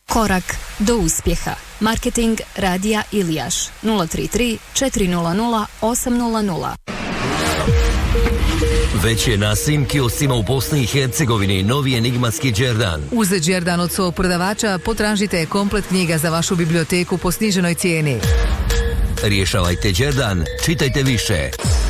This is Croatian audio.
Korak do uspjeha. Marketing Radija Ilijaš 033 400 800. Već je na svim kioscima u Bosni i Hercegovini novi enigmatski Đerdan. Uz Đerdan od svog prodavača potražite komplet knjiga za vašu biblioteku po sniženoj cijeni. Rješavajte Đerdan, čitajte više.